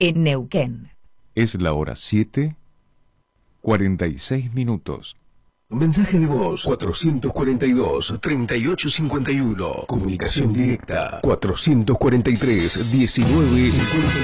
en Neuquén. Es la hora 7:46. Mensaje de voz 442-3851. Comunicación directa 443-1953.